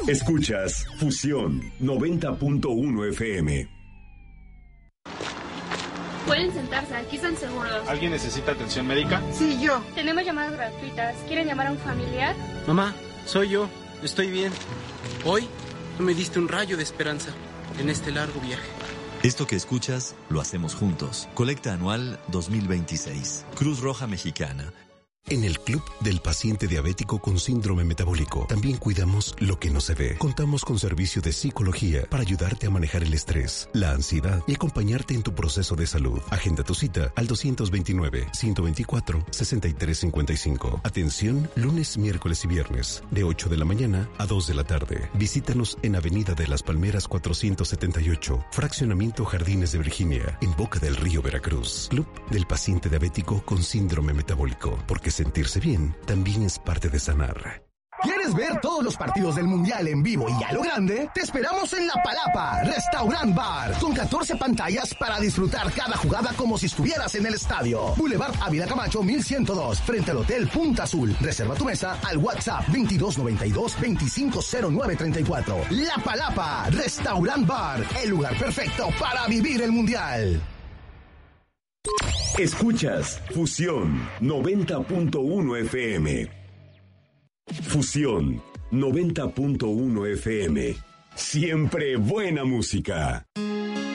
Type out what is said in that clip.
Escuchas Fusión 90.1 FM. Pueden sentarse, aquí están seguros. ¿Alguien necesita atención médica? Sí, yo. Tenemos llamadas gratuitas. ¿Quieren llamar a un familiar? Mamá, soy yo. Estoy bien. Hoy me diste un rayo de esperanza en este largo viaje. Esto que escuchas lo hacemos juntos. Colecta anual 2026. Cruz Roja Mexicana. En el Club del Paciente Diabético con Síndrome Metabólico también cuidamos lo que no se ve. Contamos con servicio de psicología para ayudarte a manejar el estrés, la ansiedad y acompañarte en tu proceso de salud. Agenda tu cita al 229-124-6355. Atención lunes, miércoles y viernes de 8 de la mañana a 2 de la tarde. Visítanos en Avenida de las Palmeras 478, Fraccionamiento Jardines de Virginia, en Boca del Río, Veracruz. Club del Paciente Diabético con Síndrome Metabólico, porque sentirse bien también es parte de sanar. ¿Quieres ver todos los partidos del Mundial en vivo y a lo grande? Te esperamos en La Palapa, Restaurant Bar, con 14 pantallas para disfrutar cada jugada como si estuvieras en el estadio. Boulevard Ávila Camacho 1102, frente al Hotel Punta Azul. Reserva tu mesa al WhatsApp 2292-250934. La Palapa, Restaurant Bar, el lugar perfecto para vivir el Mundial. Escuchas Fusión 90.1 FM. Fusión 90.1 FM. Siempre buena música.